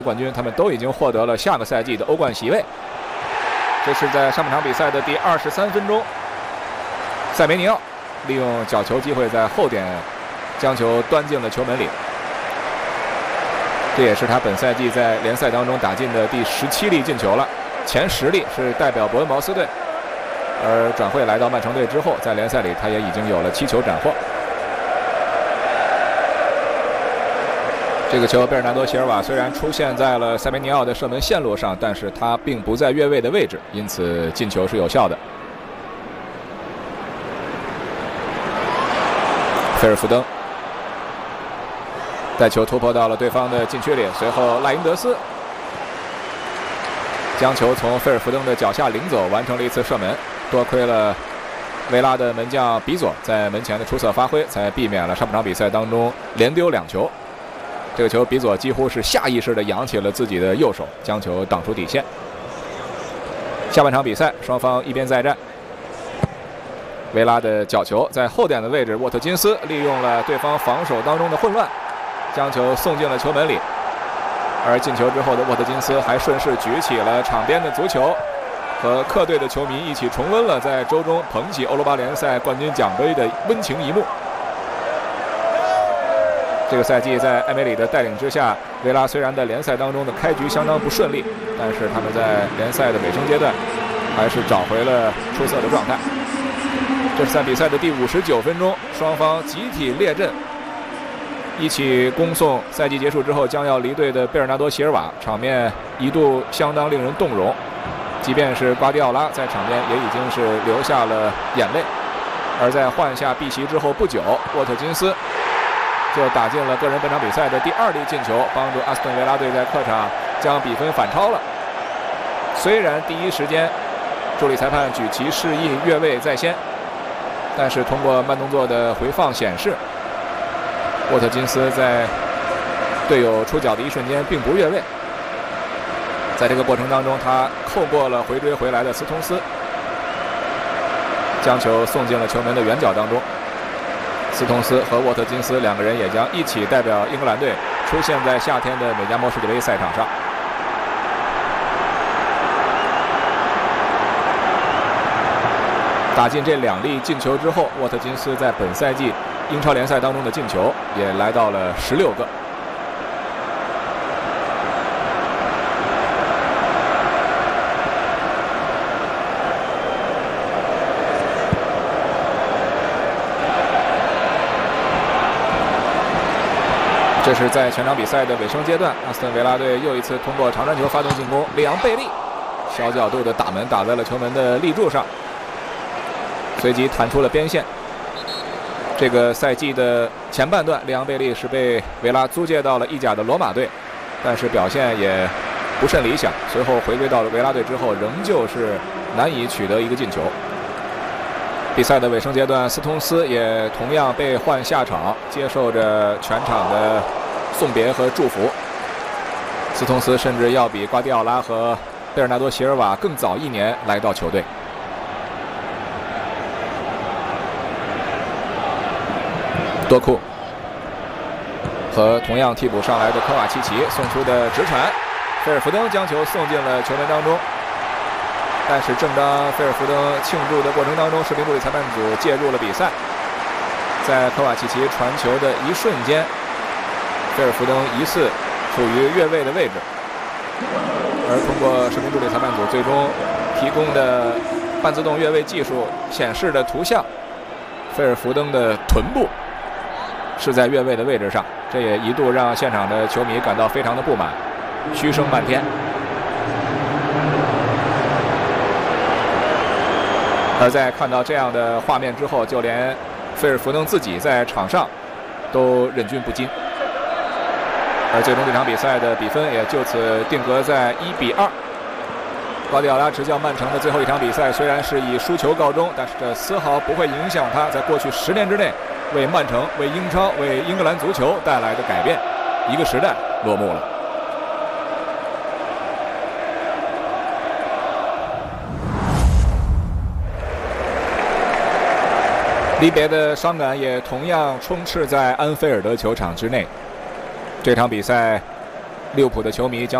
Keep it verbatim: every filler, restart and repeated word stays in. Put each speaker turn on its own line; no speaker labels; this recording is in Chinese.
冠军，他们都已经获得了下个赛季的欧冠席位。这是在上半场比赛的第二十三分钟，塞梅尼奥利用角球机会在后点将球端进了球门里。这也是他本赛季在联赛当中打进的第十七粒进球了，前十粒是代表伯恩茅斯队。而转会来到曼城队之后，在联赛里他也已经有了七球斩获。这个球，贝尔纳多·席尔瓦虽然出现在了塞梅尼奥的射门线路上，但是他并不在越位的位置，因此进球是有效的。菲尔福登带球突破到了对方的禁区里，随后赖因德斯将球从菲尔福登的脚下领走，完成了一次射门。多亏了维拉的门将比佐在门前的出色发挥，才避免了上半场比赛当中连丢两球。这个球，比佐几乎是下意识地扬起了自己的右手，将球挡出底线。下半场比赛，双方一边再战。维拉的角球在后点的位置，沃特金斯利用了对方防守当中的混乱，将球送进了球门里。而进球之后的沃特金斯还顺势举起了场边的足球，和客队的球迷一起重温了在周中捧起欧罗巴联赛冠军奖杯的温情一幕。这个赛季在埃梅里的带领之下，维拉虽然在联赛当中的开局相当不顺利，但是他们在联赛的尾声阶段还是找回了出色的状态。这是在比赛的第五十九分钟，双方集体列阵，一起恭送赛季结束之后将要离队的贝尔纳多·席尔瓦，场面一度相当令人动容。即便是瓜迪奥拉在场边也已经是流下了眼泪。而在换下碧玺之后不久，沃特金斯就打进了个人本场比赛的第二粒进球，帮助阿斯顿维拉队在客场将比分反超了。虽然第一时间助理裁判举旗示意越位在先，但是通过慢动作的回放显示，沃特金斯在队友出脚的一瞬间并不越位。在这个过程当中，他扣过了回追回来的斯通斯，将球送进了球门的远角当中。斯通斯和沃特金斯两个人也将一起代表英格兰队出现在夏天的美加墨世界杯赛场上。打进这两粒进球之后，沃特金斯在本赛季英超联赛当中的进球也来到了十六个。这是在全场比赛的尾声阶段，阿斯顿维拉队又一次通过长传球发动进攻，里昂贝利小角度的打门打在了球门的立柱上，随即弹出了边线。这个赛季的前半段，里昂贝利是被维拉租借到了意甲的罗马队，但是表现也不甚理想，随后回归到了维拉队之后，仍旧是难以取得一个进球。比赛的尾声阶段，斯通斯也同样被换下场，接受着全场的送别和祝福。斯通斯甚至要比瓜迪奥拉和贝尔纳多·席尔瓦更早一年来到球队。多库和同样替补上来的科瓦契奇送出的直传，菲尔福登将球送进了球门当中。但是正当菲尔福登庆祝的过程当中，视频助理裁判组介入了比赛。在科瓦契奇传球的一瞬间，菲尔福登疑似处于越位的位置，而通过视频助理裁判组最终提供的半自动越位技术显示的图像，菲尔福登的臀部是在越位的位置上，这也一度让现场的球迷感到非常的不满，嘘声漫天。而在看到这样的画面之后，就连菲尔福登自己在场上都忍俊不禁。而最终这场比赛的比分也就此定格在一比二。瓜迪奥拉执教曼城的最后一场比赛虽然是以输球告终，但是这丝毫不会影响他在过去十年之内为曼城、为英超、为英格兰足球带来的改变。一个时代落幕了。离别的伤感也同样充斥在安菲尔德球场之内。这场比赛利物浦的球迷将